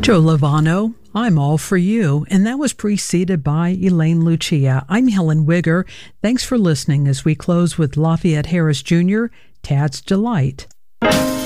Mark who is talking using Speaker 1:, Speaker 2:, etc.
Speaker 1: Joe Lovano, I'm All For You, and that was preceded by Elaine Lucia. I'm Helen Wigger. Thanks for listening as we close with Lafayette Harris Jr., Tad's Delight.